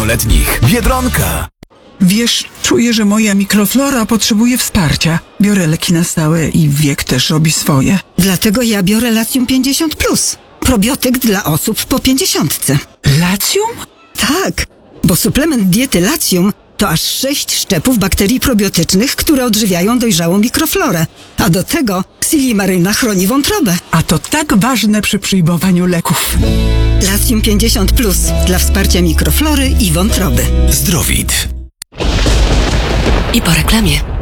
pełnoletnich. Biedronka. Wiesz, czuję, że moja mikroflora potrzebuje wsparcia. Biorę leki na stałe i wiek też robi swoje. Dlatego ja biorę Latium 50+. Probiotyk dla osób po 50. Latium? Tak, bo suplement diety Latium to aż 6 szczepów bakterii probiotycznych, które odżywiają dojrzałą mikroflorę. A do tego Silimaryna chroni wątrobę. A to tak ważne przy przyjmowaniu leków. Latium 50+ dla wsparcia mikroflory i wątroby. Zdrowit. I po reklamie.